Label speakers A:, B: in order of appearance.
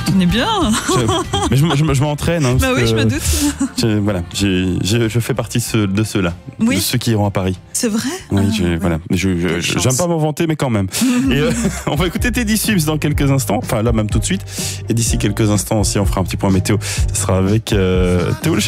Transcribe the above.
A: On est bien.
B: Mais je m'entraîne. Hein,
A: Bah oui, je me doute.
B: Voilà, je fais partie de ceux-là,
A: Oui.
B: de ceux qui iront à Paris.
A: C'est vrai.
B: Oui,
A: ouais.
B: voilà. J'aime pas m'en vanter, mais quand même. Et on va écouter Teddy Swims dans quelques instants. Enfin, là, même tout de suite. Et d'ici quelques instants aussi, on fera un petit point météo. Ce sera avec Théo Le